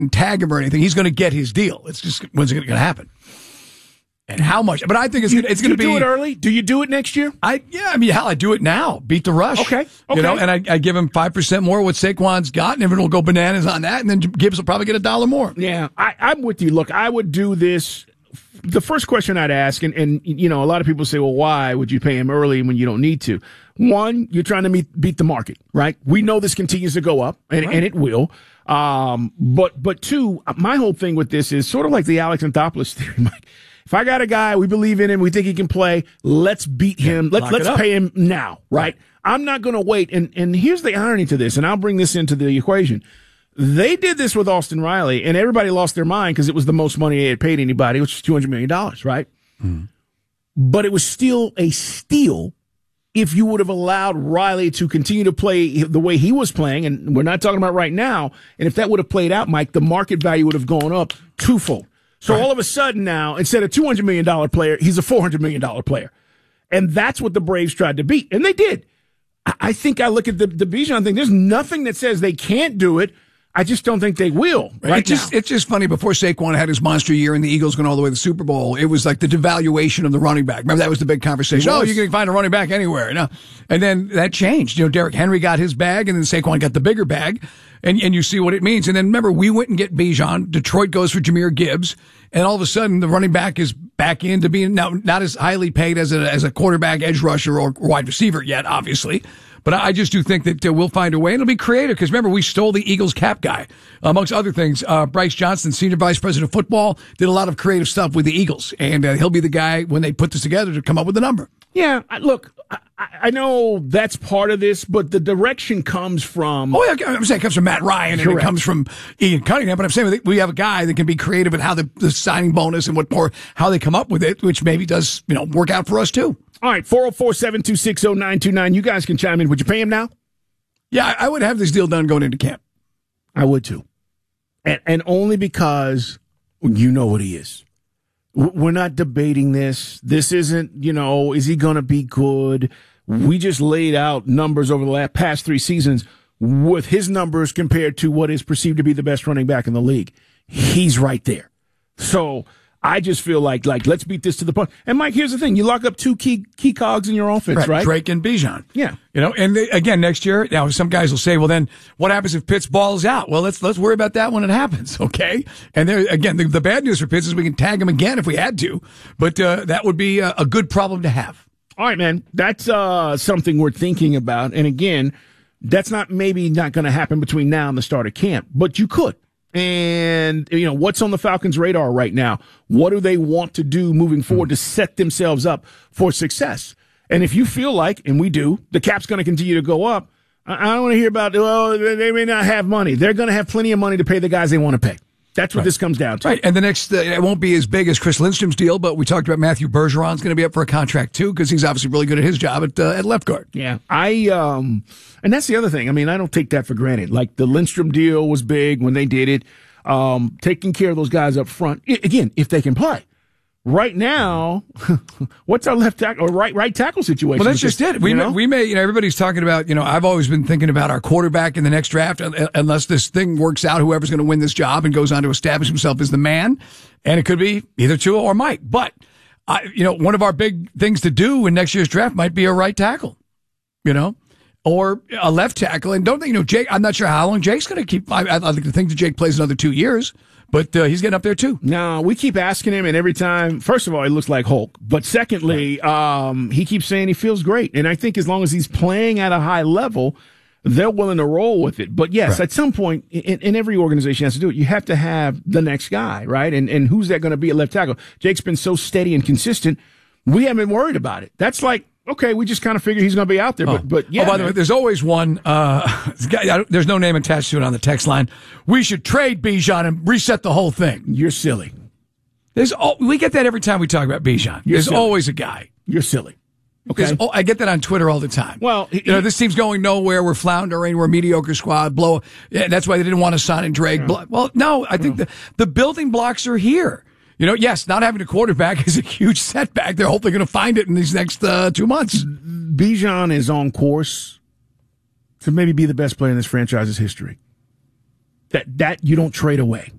and tag him or anything. He's going to get his deal. It's just, when's it going to happen? And how much? But I think it's going to be. Do you do it early? Do you do it next year? I do it now. Beat the rush. Okay. And I give him 5% more what Saquon's got, and everyone will go bananas on that, and then Gibbs will probably get $1 more. Yeah, I'm with you. Look, I would do this. The first question I'd ask, and a lot of people say, well, why would you pay him early when you don't need to? One, you're trying to beat the market, right? We know this continues to go up, and it will. But two, my whole thing with this is sort of like the Alex Anthopoulos theory, Mike. If I got a guy, we believe in him, we think he can play, let's beat him. Let's pay him now, right? I'm not going to wait. And here's the irony to this, and I'll bring this into the equation. They did this with Austin Riley, and everybody lost their mind because it was the most money they had paid anybody, which was $200 million, right? Mm. But it was still a steal if you would have allowed Riley to continue to play the way he was playing, and we're not talking about right now, and if that would have played out, Mike, the market value would have gone up twofold. So all of a sudden now, instead of $200 million player, he's a $400 million player. And that's what the Braves tried to beat. And they did. I think I look at the Bijan thing. There's nothing that says they can't do it. I just don't think they will right now. It's just funny. Before Saquon had his monster year and the Eagles going all the way to the Super Bowl, it was like the devaluation of the running back. Remember, that was the big conversation. Oh, you can find a running back anywhere. No. And then that changed. Derrick Henry got his bag, and then Saquon got the bigger bag. And you see what it means. And then remember, we went and get Bijan. Detroit goes for Jahmyr Gibbs. And all of a sudden, the running back is back into being now not as highly paid as a quarterback, edge rusher, or wide receiver yet, obviously. But I just do think that we'll find a way, and it'll be creative. Because remember, we stole the Eagles cap guy, amongst other things. Bryce Johnson, senior vice president of football, did a lot of creative stuff with the Eagles, and he'll be the guy when they put this together to come up with the number. Yeah, look, I know that's part of this, but the direction comes from. Oh, yeah, I'm saying it comes from Matt Ryan, and it comes from Ian Cunningham. But I'm saying we have a guy that can be creative in how the signing bonus and how they come up with it, which maybe does work out for us too. All right, 404-726-0929. You guys can chime in. Would you pay him now? Yeah, I would have this deal done going into camp. I would too. And only because you know what he is. We're not debating this. This isn't, is he going to be good? We just laid out numbers over the past 3 seasons with his numbers compared to what is perceived to be the best running back in the league. He's right there. So I just feel like let's beat this to the punch. And Mike, here's the thing: you lock up 2 key cogs in your offense, right? Drake and Bijan. Yeah, and again next year. Now some guys will say, "Well, then what happens if Pitts balls out?" Well, let's worry about that when it happens, okay? And there again, the bad news for Pitts is we can tag him again if we had to, but that would be a good problem to have. All right, man, that's something we're thinking about. And again, that's not going to happen between now and the start of camp, but you could. And, what's on the Falcons' radar right now? What do they want to do moving forward to set themselves up for success? And if you feel like, and we do, the cap's going to continue to go up, I don't want to hear about, they may not have money. They're going to have plenty of money to pay the guys they want to pay. That's what this comes down to. Right. And the next, it won't be as big as Chris Lindstrom's deal, but we talked about Matthew Bergeron's going to be up for a contract too, because he's obviously really good at his job at left guard. Yeah. And that's the other thing. I mean, I don't take that for granted. Like the Lindstrom deal was big when they did it. Taking care of those guys up front. Again, if they can play. Right now, what's our left tackle or right tackle situation? Well, that's just it. We may, everybody's talking about, I've always been thinking about our quarterback in the next draft, unless this thing works out, whoever's going to win this job and goes on to establish himself as the man. And it could be either Tua or Mike. But, one of our big things to do in next year's draft might be a right tackle, or a left tackle. And don't think, Jake, I'm not sure how long Jake's going to keep. I'd like to think that Jake plays another 2 years. But he's getting up there, too. No, we keep asking him, and every time, first of all, he looks like Hulk. But secondly, he keeps saying he feels great. And I think as long as he's playing at a high level, they're willing to roll with it. But, yes, at some point, and every organization has to do it, you have to have the next guy, right? And who's that going to be at left tackle? Jake's been so steady and consistent, we haven't been worried about it. That's like, okay, we just kind of figured he's going to be out there. But yeah. Oh, by the way, there's always one. There's no name attached to it on the text line. We should trade Bijan and reset the whole thing. You're silly. We get that every time we talk about Bijan. There's always a guy. You're silly. Okay. I get that on Twitter all the time. Well, this team's going nowhere. We're floundering. We're a mediocre squad. That's why they didn't want to sign in Drake. Yeah. Well, no, I think the building blocks are here. Yes, not having a quarterback is a huge setback. They're hopefully going to find it in these next 2 months. Bijan is on course to maybe be the best player in this franchise's history. That you don't trade away.